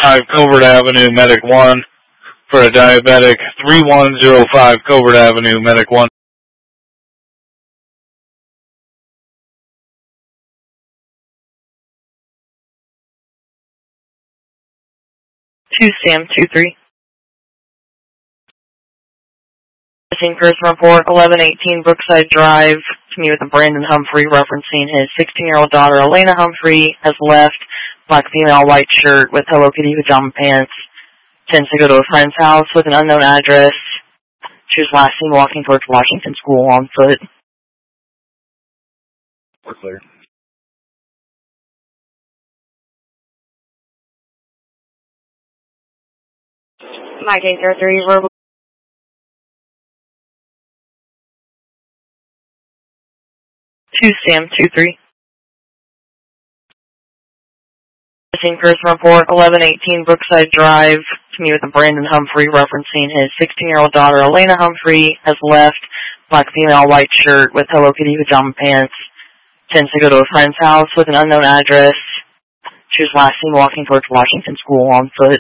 Covert Avenue, Medic 1 for a diabetic. 3105 Covert Avenue, Medic 1. Sam 23. Missing person report 1118 Brookside Drive to meet with Brandon Humphrey, referencing his 16-year-old daughter Elena Humphrey has left, black female, white shirt with Hello Kitty pajama pants. Tends to go to a friend's house with an unknown address. She was last seen walking towards Washington School on foot. We're clear. Mike 803, verbal. Sam 23. Missing person report 1118 Brookside Drive to meet with Brandon Humphrey, referencing his 16-year-old daughter Elena Humphrey has left, black female, white shirt with Hello Kitty pajama pants. Tends to go to a friend's house with an unknown address. She was last seen walking towards Washington School on foot.